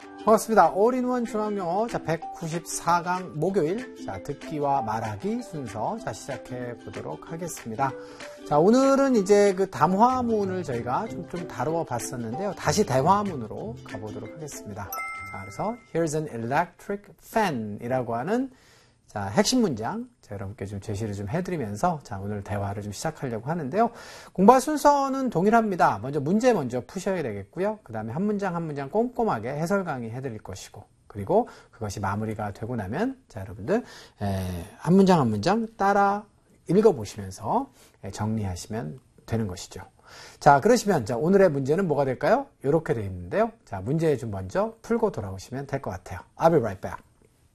반갑습니다. 올인원 중학영어 194강 목요일 듣기와 말하기 순서 시작해 보도록 하겠습니다. 오늘은 이제 그 담화문을 저희가 좀 다루어 봤었는데요. 다시 대화문으로 가보도록 하겠습니다. 그래서 Here's an electric fan 이라고 하는 핵심 문장 여러분께 좀 제시를 좀 해드리면서 오늘 대화를 좀 시작하려고 하는데요. 공부할 순서는 동일합니다. 문제 먼저 푸셔야 되겠고요. 그 다음에 한 문장 한 문장 꼼꼼하게 해설 강의 해드릴 것이고, 그리고 그것이 마무리가 되고 나면 여러분들 한 문장 한 문장 따라 읽어보시면서 정리하시면 되는 것이죠. 그러시면 오늘의 문제는 뭐가 될까요? 이렇게 되어 있는데요. 문제 좀 먼저 풀고 돌아오시면 될 것 같아요. I'll be right back.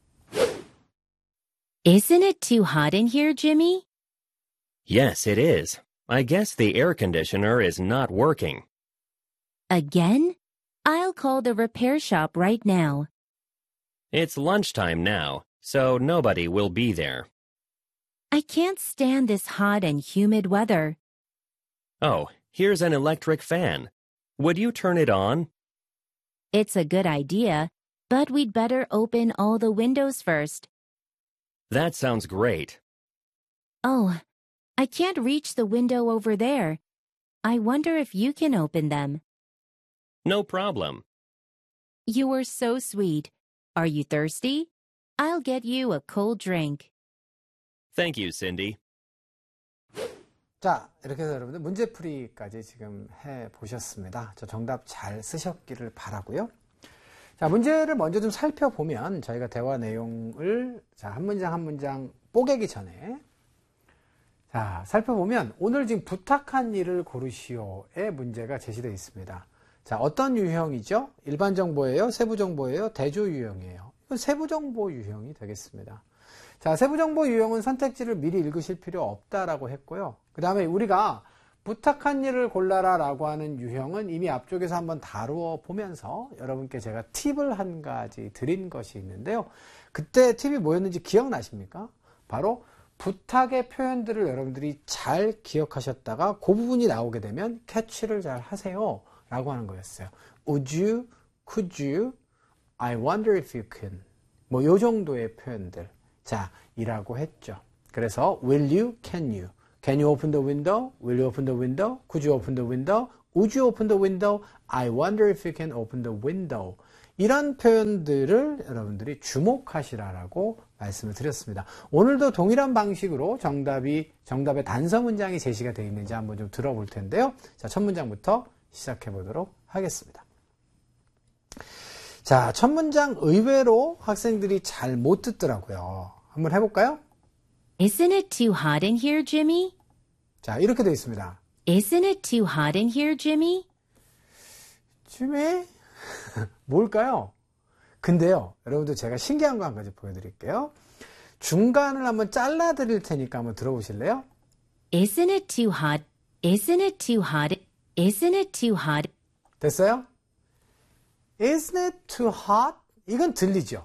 Isn't it too hot in here, Jimmy? Yes, it is. I guess the air conditioner is not working. Again? I'll call the repair shop right now. It's lunchtime now, so nobody will be there. I can't stand this hot and humid weather. Oh, here's an electric fan. Would you turn it on? It's a good idea, but we'd better open all the windows first. That sounds great. Oh, I can't reach the window over there. I wonder if you can open them. No problem. You were so sweet. Are you thirsty? I'll get you a cold drink. Thank you, Cindy. 이렇게 해서 여러분들 문제풀이까지 지금 해보셨습니다. 정답 잘 쓰셨기를 바라고요. 문제를 먼저 좀 살펴보면 저희가 대화 내용을 한 문장 한 문장 뽀개기 전에 살펴보면 오늘 지금 부탁한 일을 고르시오의 문제가 제시되어 있습니다. 어떤 유형이죠? 일반 정보예요? 세부 정보예요? 대조 유형이에요? 이건 세부 정보 유형이 되겠습니다. 세부 정보 유형은 선택지를 미리 읽으실 필요 없다라고 했고요. 그 다음에 우리가 부탁한 일을 골라라 라고 하는 유형은 이미 앞쪽에서 한번 다루어 보면서 여러분께 제가 팁을 한 가지 드린 것이 있는데요. 그때 팁이 뭐였는지 기억나십니까? 바로 부탁의 표현들을 여러분들이 잘 기억하셨다가 그 부분이 나오게 되면 캐치를 잘 하세요 라고 하는 거였어요. Would you, could you, I wonder if you can 요 정도의 표현들 이라고 했죠. 그래서 will you, can you Can you open the window? Will you open the window? Could you open the window? Would you open the window? I wonder if you can open the window. 이런 표현들을 여러분들이 주목하시라라고 말씀을 드렸습니다. 오늘도 동일한 방식으로 정답의 단서 문장이 제시가 되어 있는지 한번 좀 들어볼 텐데요. 첫 문장부터 시작해 보도록 하겠습니다. 첫 문장 의외로 학생들이 잘 못 듣더라고요. 한번 해볼까요? Isn't it too hot in here, Jimmy? 이렇게 되어 있습니다. Isn't it too hot in here, Jimmy? Jimmy? 뭘까요? 근데요, 여러분들 제가 신기한 거 한 가지 보여드릴게요. 중간을 한번 잘라 드릴 테니까 한번 들어보실래요? Isn't it too hot? Isn't it too hot? Isn't it too hot? 됐어요? Isn't it too hot? 이건 들리죠?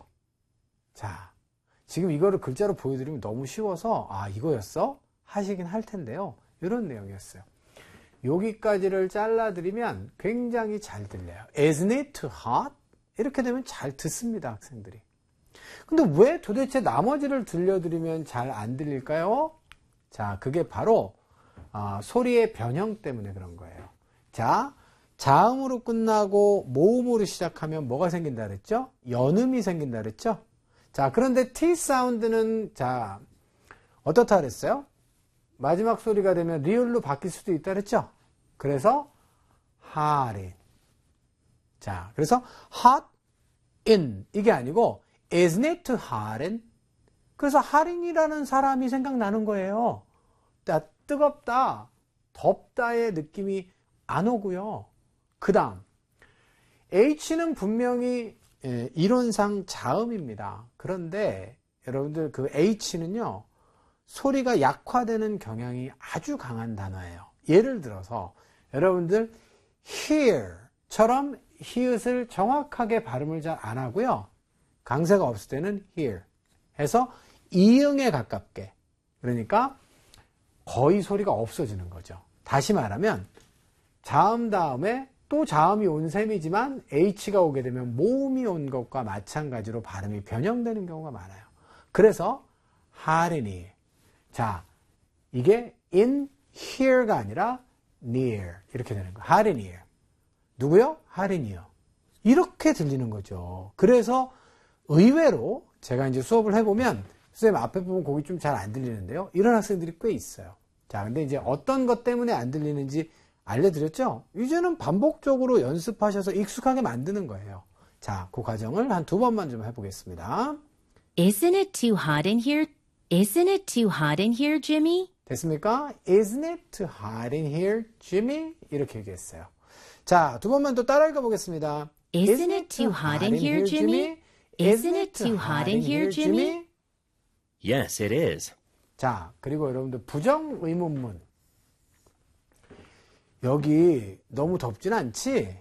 지금 이거를 글자로 보여드리면 너무 쉬워서 이거였어? 하시긴 할 텐데요. 이런 내용이었어요. 여기까지를 잘라드리면 굉장히 잘 들려요. Isn't it too hot? 이렇게 되면 잘 듣습니다, 학생들이. 근데 왜 도대체 나머지를 들려드리면 잘 안 들릴까요? 그게 바로 소리의 변형 때문에 그런 거예요. 자음으로 끝나고 모음으로 시작하면 뭐가 생긴다 그랬죠? 연음이 생긴다 그랬죠? 그런데 T 사운드는, 어떻다 그랬어요? 마지막 소리가 되면 리을로 바뀔 수도 있다 그랬죠? 그래서, hot in. 그래서, hot in. 이게 아니고, isn't it too hot in? 그래서, hot in이라는 사람이 생각나는 거예요. 뜨겁다, 덥다의 느낌이 안 오고요. 그 다음, H는 분명히 이론상 자음입니다. 그런데 여러분들 그 H는요, 소리가 약화되는 경향이 아주 강한 단어예요. 예를 들어서 여러분들 hear처럼 히읗을 정확하게 발음을 잘 안 하고요. 강세가 없을 때는 hear 해서 이응에 가깝게, 그러니까 거의 소리가 없어지는 거죠. 다시 말하면 자음 다음에 또 자음이 온 셈이지만 H가 오게 되면 모음이 온 것과 마찬가지로 발음이 변형되는 경우가 많아요. 그래서 hot in here. 자, 이게 in here가 아니라 near 이렇게 되는 거예요. hot in here. 누구요? hot in here. 이렇게 들리는 거죠. 그래서 의외로 제가 이제 수업을 해보면 선생님 앞에 부분 곡이 좀 잘 안 들리는데요. 이런 학생들이 꽤 있어요. 자, 근데 이제 어떤 것 때문에 안 들리는지 알려드렸죠? 이제는 반복적으로 연습하셔서 익숙하게 만드는 거예요. 자, 그 과정을 한 2번만 좀 해보겠습니다. Isn't it too hot in here? Isn't it too hot in here, Jimmy? 됐습니까? Isn't it too hot in here, Jimmy? 이렇게 얘기했어요. 자, 2번만 또 따라 읽어보겠습니다. Isn't it too hot in here, Jimmy? Isn't it too hot in here, Jimmy? Yes, it is. 자, 그리고 여러분들 부정 의문문. 여기 너무 덥진 않지?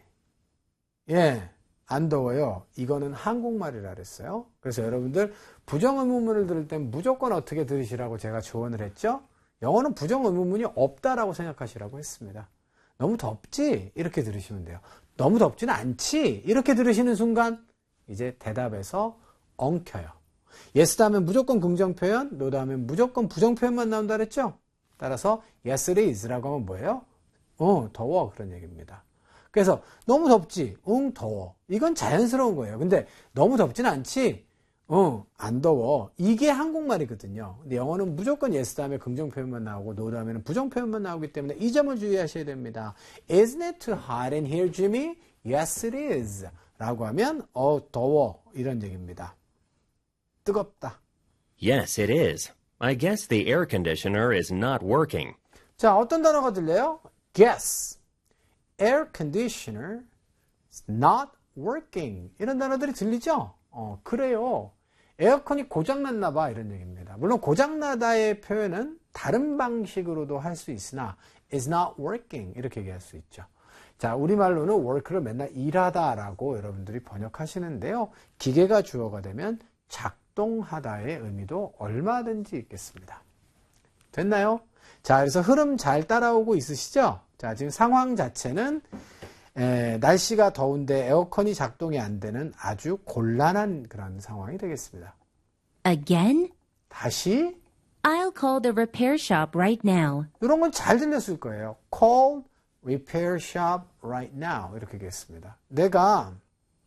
예, 안 더워요. 이거는 한국말이라 그랬어요. 그래서 여러분들 부정 의문문을 들을 땐 무조건 어떻게 들으시라고 제가 조언을 했죠? 영어는 부정 의문문이 없다라고 생각하시라고 했습니다. 너무 덥지? 이렇게 들으시면 돼요. 너무 덥지는 않지? 이렇게 들으시는 순간 이제 대답에서 엉켜요. yes 다음엔 무조건 긍정 표현, no 다음엔 무조건 부정 표현만 나온다 그랬죠? 따라서 yes it is 라고 하면 뭐예요? 더워 그런 얘기입니다. 그래서 너무 덥지? 응, 더워. 이건 자연스러운 거예요. 근데 너무 덥진 않지? 안 더워. 이게 한국말이거든요. 근데 영어는 무조건 yes 다음에 긍정 표현만 나오고 no 다음에는 부정 표현만 나오기 때문에 이 점을 주의하셔야 됩니다. Isn't it too hot in here, Jimmy? Yes, it is. 라고 하면 더워 이런 얘기입니다. 뜨겁다. Yes, it is. I guess the air conditioner is not working. 자, 어떤 단어가 들려요? Guess. Air conditioner is not working. 이런 단어들이 들리죠? 그래요. 에어컨이 고장났나 봐 이런 얘기입니다. 물론 고장나다의 표현은 다른 방식으로도 할 수 있으나 is not working 이렇게 얘기할 수 있죠. 자, 우리말로는 work를 맨날 일하다라고 여러분들이 번역하시는데요. 기계가 주어가 되면 작동하다의 의미도 얼마든지 있겠습니다. 됐나요? 자, 그래서 흐름 잘 따라오고 있으시죠? 자, 지금 상황 자체는 날씨가 더운데 에어컨이 작동이 안 되는 아주 곤란한 그런 상황이 되겠습니다. Again? 다시 I'll call the repair shop right now. 이런 건 잘 들렸을 거예요. Call repair shop right now 이렇게 얘기했습니다. 내가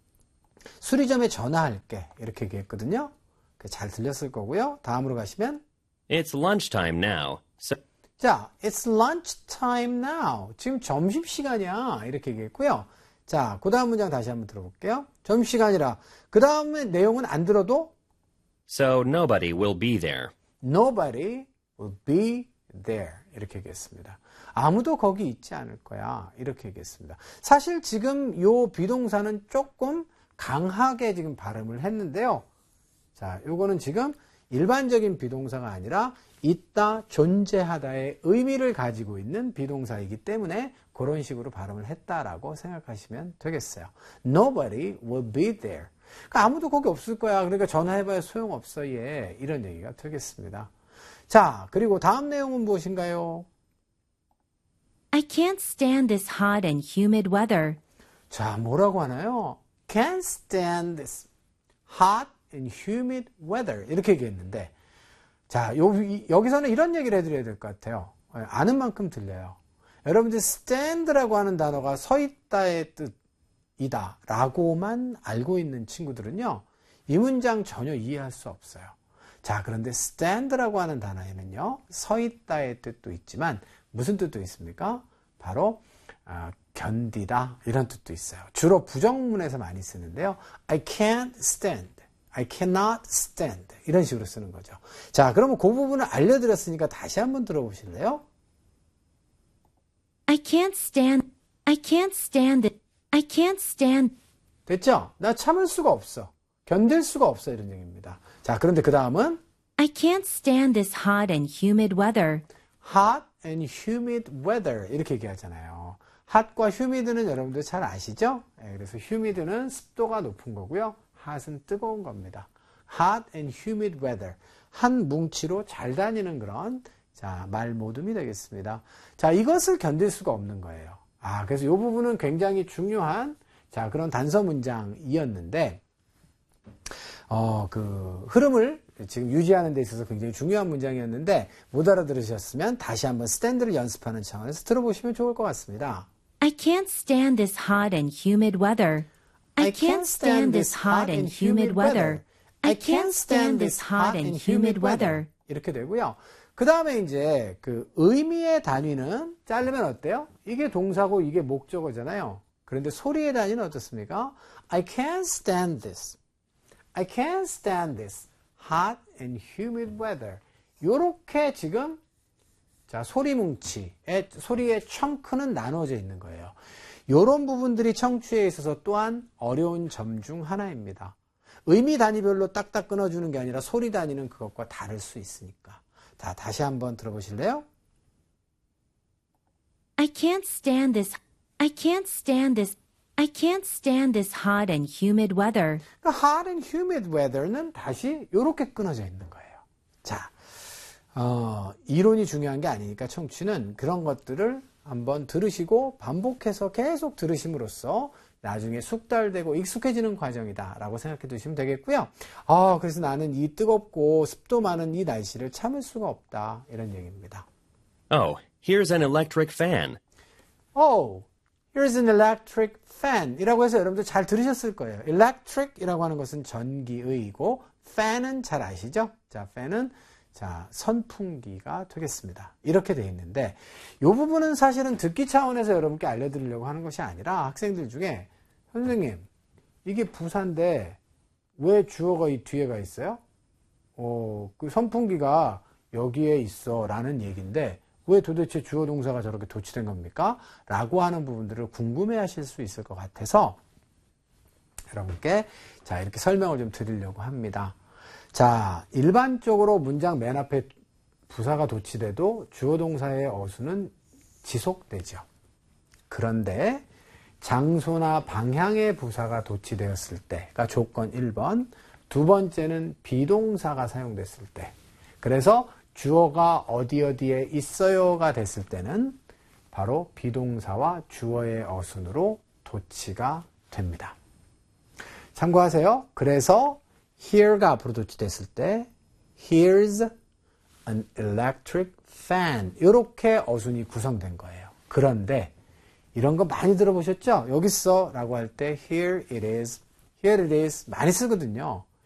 수리점에 전화할게 이렇게 얘기했거든요. 잘 들렸을 거고요. 다음으로 가시면 It's lunchtime now. So 자, it's lunchtime now. 지금 점심시간이야. 이렇게 얘기했고요. 자, 그 다음 문장 다시 한번 들어볼게요. 점심시간이라. 그 다음에 내용은 안 들어도 So nobody will be there. Nobody will be there. 이렇게 얘기했습니다. 아무도 거기 있지 않을 거야. 이렇게 얘기했습니다. 사실 지금 요 비동사는 조금 강하게 지금 발음을 했는데요. 자, 요거는 지금 일반적인 비동사가 아니라 있다, 존재하다의 의미를 가지고 있는 비동사이기 때문에 그런 식으로 발음을 했다라고 생각하시면 되겠어요. Nobody will be there. 그러니까 아무도 거기 없을 거야. 그러니까 전화해봐야 소용없어 얘. 이런 얘기가 되겠습니다. 자, 그리고 다음 내용은 무엇인가요? I can't stand this hot and humid weather. 자, 뭐라고 하나요? Can't stand this hot and humid weather. 이렇게 얘기했는데 자, 여기서는 이런 얘기를 해드려야 될 것 같아요. 아는 만큼 들려요. 여러분들 stand라고 하는 단어가 서 있다의 뜻이다 라고만 알고 있는 친구들은요. 이 문장 전혀 이해할 수 없어요. 자, 그런데 stand라고 하는 단어에는요. 서 있다의 뜻도 있지만 무슨 뜻도 있습니까? 바로 견디다 이런 뜻도 있어요. 주로 부정문에서 많이 쓰는데요. I can't stand. I cannot stand. 이런 식으로 쓰는 거죠. 자, 그러면 그 부분을 알려드렸으니까 다시 한번 들어보실래요? I can't stand it. I can't stand. 됐죠? 나 참을 수가 없어. 견딜 수가 없어. 이런 얘기입니다. 자, 그런데 그 다음은 I can't stand this hot and humid weather. hot and humid weather 이렇게 얘기하잖아요. hot과 humid는 여러분들 잘 아시죠? 그래서 humid는 습도가 높은 거고요. hot은 뜨거운 겁니다. hot and humid weather. 한 뭉치로 잘 다니는 그런 자, 말 모둠이 되겠습니다. 자, 이것을 견딜 수가 없는 거예요. 그래서 이 부분은 굉장히 중요한 자, 그런 단서 문장이었는데, 그 흐름을 지금 유지하는 데 있어서 굉장히 중요한 문장이었는데, 못 알아들으셨으면 다시 한번 스탠드를 연습하는 차원에서 들어보시면 좋을 것 같습니다. I can't stand this hot and humid weather. I can't stand this hot and humid weather. I can't stand this hot and humid weather. 이렇게 되고요. 그 다음에 이제 그 의미의 단위는 자르면 어때요? 이게 동사고 이게 목적어잖아요. 그런데 소리의 단위는 어떻습니까? I can't stand this. I can't stand this hot and humid weather. 요렇게 지금 자, 소리 뭉치의 소리의 청크는 나눠져 있는 거예요. 요런 부분들이 청취에 있어서 또한 어려운 점 중 하나입니다. 의미 단위별로 딱딱 끊어주는 게 아니라 소리 단위는 그것과 다를 수 있으니까. 자, 다시 한번 들어보실래요? I can't stand this. I can't stand this. I can't stand this hot and humid weather. 그 hot and humid weather는 다시 이렇게 끊어져 있는 거예요. 자, 이론이 중요한 게 아니니까 청취는 그런 것들을 한번 들으시고 반복해서 계속 들으심으로써 나중에 숙달되고 익숙해지는 과정이다라고 생각해 두시면 되겠고요. 그래서 나는 이 뜨겁고 습도 많은 이 날씨를 참을 수가 없다. 이런 얘기입니다. Oh, here's an electric fan. Oh, here's an electric fan 이라고 해서 여러분들 잘 들으셨을 거예요. electric 이라고 하는 것은 전기의이고 fan은 잘 아시죠? 자, fan은 자, 선풍기가 되겠습니다. 이렇게 되어 있는데 이 부분은 사실은 듣기 차원에서 여러분께 알려드리려고 하는 것이 아니라 학생들 중에 선생님 이게 부사인데 왜 주어가 이 뒤에가 있어요? 그 선풍기가 여기에 있어 라는 얘기인데 왜 도대체 주어 동사가 저렇게 도치된 겁니까? 라고 하는 부분들을 궁금해 하실 수 있을 것 같아서 여러분께 자, 이렇게 설명을 좀 드리려고 합니다. 자, 일반적으로 문장 맨 앞에 부사가 도치돼도 주어 동사의 어수는 지속되죠. 그런데 장소나 방향의 부사가 도치되었을 때가 조건 1번, 두 번째는 비동사가 사용됐을 때. 그래서 주어가 어디에 있어요가 됐을 때는 바로 비동사와 주어의 어순으로 도치가 됩니다. 참고하세요. 그래서 here가 앞으로 도치됐을 때 here's an electric fan 이렇게 어순이 구성된 거예요. 그런데 이런 거 많이 들어보셨죠? 여기 있어 라고 할 때 here it is 많이 쓰거든요.